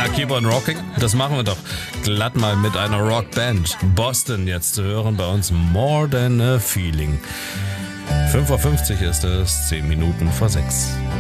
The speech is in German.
Na, Keep on Rocking, das machen wir doch glatt mal mit einer Rockband. Boston jetzt zu hören bei uns, More Than a Feeling. 5:50 Uhr ist es, 10 Minuten vor 6.